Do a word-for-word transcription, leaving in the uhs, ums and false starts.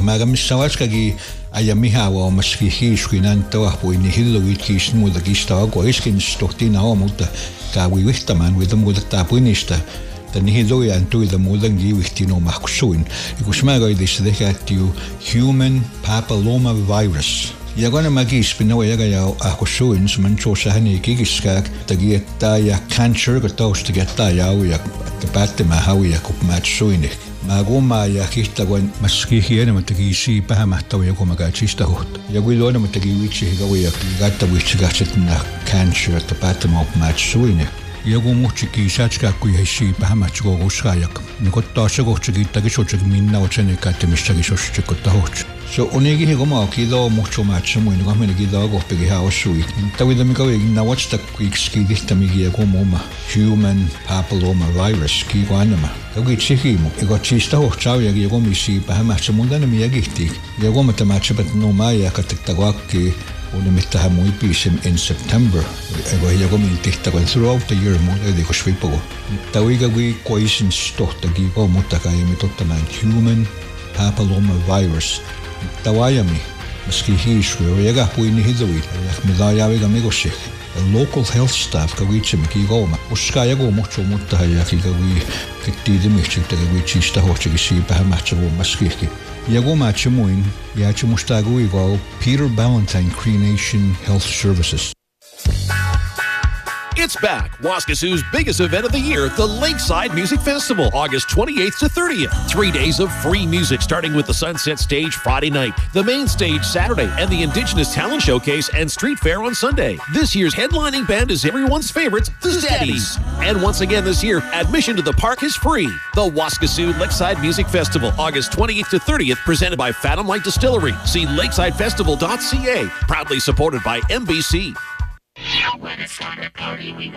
Magamishawachkagi ayamihawa maskihish kinanto apoini hilluit kishin muda gista agua iskin stohtina amuta kawi wihtaman with the muda tapuinista the nihiloi antu the mudangi wihtino mahkusuin ikushmaga this dehatiu human papilloma virus. Yagona magis pinawa yaga ya akusuin sumancho sahani gigiskak tagieta ya cancer gatos tagieta ya ya tapate mahawi ya kupmatsuinik. Magoma ya kita wan maskihi na matagisi pahamahtaw ya kumagachista hot. Yagwilo na matagiwichi higawa ya gata wichi gachet na cancer tapate mahupmatsuinik. Yagumochi kisachka kuyashi pahamachgo goshayak. Nikotta shagochigi tagishochig minna wachene katemishagishochikotahoch. So onegi higoma kido mucho macho mo ino kami nagida go pegi ha osui. Tawi dami kawi na watch ta quick ski dihta migi go moma human papilloma virus ki guanama. Kawi chihi mo ego chista ho chao yagi go misi pa macho munda na miyagi ti. Yago mata macho but no maya kataktakwaki oni mitaha mo ipisim in September. Ego yago min dihta go throughout the year mo edi go shwipogo. Tawi kawi koisin stohta gi go mutaka yemitotta man human papilloma virus. Tawayami, maskihish, we yaga puini hidui, yakmidayaviga migoshik. The local health staff kawichim kigoma, uskayago mucho mutahayaki gawi, kitidimichik the gawichista hochigisi pahamachago maskiki. Yago machimuin, yachimustaguigo, Peter Ballantyne Cremation Health Services. It's back. Waskasoo's biggest event of the year, the Lakeside Music Festival, August twenty-eighth to thirtieth. Three days of free music, starting with the Sunset Stage Friday night, the main stage Saturday, and the Indigenous Talent Showcase and Street Fair on Sunday. This year's headlining band is everyone's favorites, the Steadies. And once again this year, admission to the park is free. The Waskasoo Lakeside Music Festival, August twenty-eighth to thirtieth, presented by Fathom Light Distillery. See lakeside festival dot c a. Proudly supported by M B C. When it's time to party, we